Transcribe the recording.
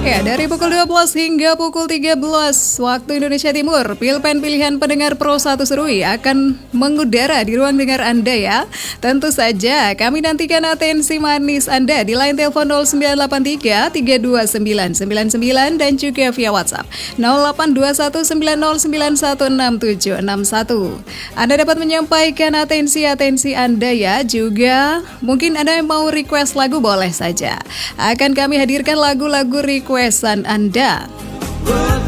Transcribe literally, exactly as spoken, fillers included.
Ya, dari pukul dua belas hingga pukul tiga belas waktu Indonesia Timur, Pilpen pilihan pendengar Pro satu Serui akan mengudara di ruang dengar Anda ya. Tentu saja kami nantikan atensi manis Anda di line telepon nol sembilan delapan tiga tiga dua sembilan sembilan sembilan dan juga via WhatsApp nol delapan dua satu sembilan nol sembilan satu enam tujuh enam satu. Anda dapat menyampaikan atensi-atensi Anda ya. Juga mungkin Anda mau request lagu, boleh saja. Akan kami hadirkan lagu-lagu requestan Anda.